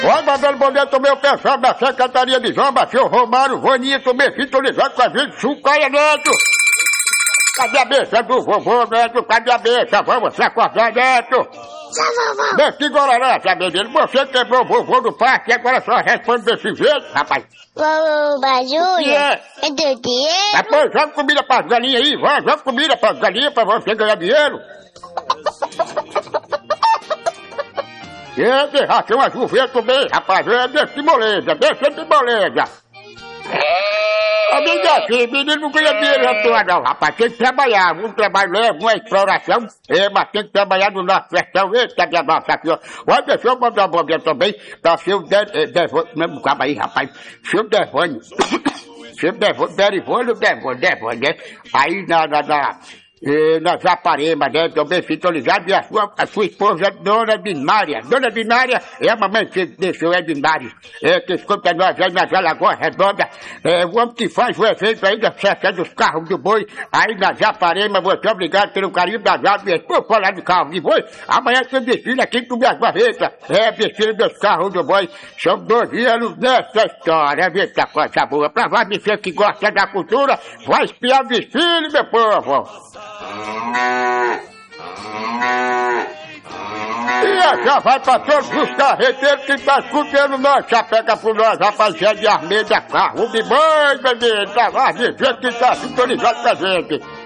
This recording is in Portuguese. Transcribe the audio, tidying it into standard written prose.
Vai mandando bom dia também o pessoal da Secretaria de Zomba, seu Romário, Vanito, me sintonizado com a gente, Chucaia Neto. Cadê a beça do vovô, Neto? Cadê a beça? Vamos se acordar, Neto. Desse Gororó, menino, você quebrou o vovô do parque e agora só responde desse jeito, rapaz. Vovô Bajulha? É do dinheiro? Depois joga comida pras galinhas aí, vai, joga comida pras galinhas pra você ganhar dinheiro. Esse racha uma juvento bem, rapaz, deixa de moleza, deixa de moleza. Amiga, assim, menino não ganha dinheiro à toa não, rapaz, tem que trabalhar, um trabalho leva, uma exploração, mas tem que trabalhar no nosso versão, eita minha nossa aqui, ó. Olha, deixa eu mandar uma boa também, pra seu Devônio, mesmo cabo aí, rapaz, seu Devônio, Devônio, né? Aí na Zaparema, né? Também sintonizado, e a sua esposa, Dona Dinária. Dona Dinária é a mamãe que deixou Dinário, que escuta nós aí nas Alagoas Redonda, o homem que faz o evento aí da festa dos carros do boi, aí na Zaparema, você é obrigado pelo carinho das aves, por falar de carro de boi, amanhã tem desfile aqui com minhas barretas, desfile dos carros do boi, são 12 anos nessa história, vê que coisa boa, pra você que gosta da cultura, vai espiar o desfile, meu povo. E essa vai pra todos os carreteiros que tá escutando nós, já pega por nós, rapaziada de Armeida, carro de boi, bebê, tá lá, de gente que tá sintonizado com a gente.